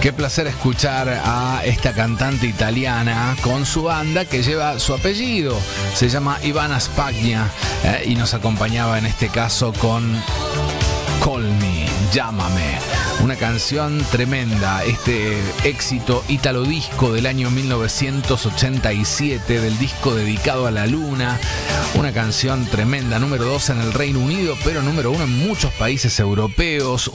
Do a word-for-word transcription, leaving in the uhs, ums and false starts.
Qué placer escuchar a esta cantante italiana con su banda que lleva su apellido. Se llama Ivana Spagna eh, y nos acompañaba en este caso con Call Me, Llámame. Una canción tremenda, este éxito italo disco del año mil novecientos ochenta y siete, del disco dedicado a la luna. Una canción tremenda, número dos en el Reino Unido, pero número uno en muchos países europeos.